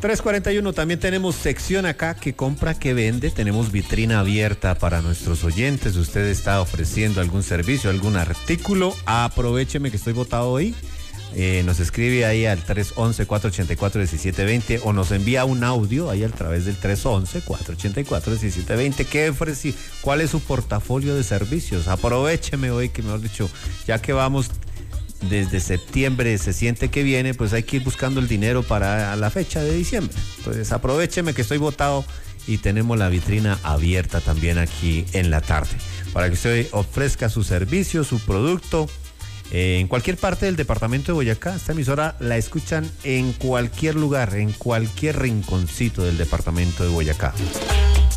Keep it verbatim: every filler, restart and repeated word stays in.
tres cuarenta y uno, también tenemos sección acá que compra, que vende. Tenemos vitrina abierta para nuestros oyentes. Usted está ofreciendo algún servicio, algún artículo, aprovécheme que estoy votado hoy. Eh, nos escribe ahí al tres once, cuatro ochenta y cuatro, diecisiete veinte o nos envía un audio ahí a través del tres once, cuatro ochenta y cuatro, diecisiete veinte. ¿Qué ofrece? ¿Cuál es su portafolio de servicios? Aprovécheme hoy, que mejor dicho, ya que vamos desde septiembre, se siente que viene, pues hay que ir buscando el dinero para la fecha de diciembre. Entonces aprovécheme que estoy votado y tenemos la vitrina abierta también aquí en la tarde para que usted ofrezca su servicio, su producto. Eh, en cualquier parte del departamento de Boyacá. Esta emisora la escuchan en cualquier lugar, en cualquier rinconcito del departamento de Boyacá.